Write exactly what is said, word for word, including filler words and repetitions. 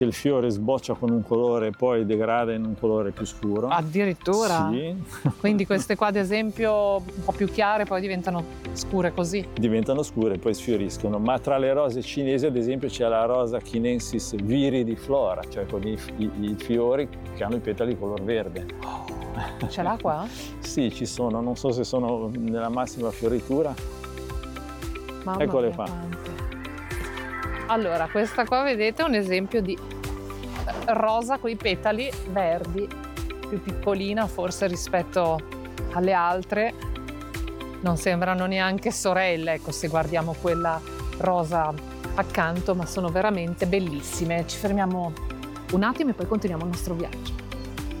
Il fiore sboccia con un colore e poi degrada in un colore più scuro. Addirittura? Sì. Quindi queste qua ad esempio un po' più chiare poi diventano scure così? Diventano scure e poi sfioriscono, ma tra le rose cinesi ad esempio c'è la rosa chinensis viridiflora, cioè con i, i, i fiori che hanno i petali color verde. Ce l'ha qua? Sì, ci sono, non so se sono nella massima fioritura. Mamma Eccole mia, qua. quante. Allora, questa qua vedete è un esempio di rosa con i petali verdi, più piccolina forse rispetto alle altre. Non sembrano neanche sorelle, ecco, se guardiamo quella rosa accanto, ma sono veramente bellissime. Ci fermiamo un attimo e poi continuiamo il nostro viaggio.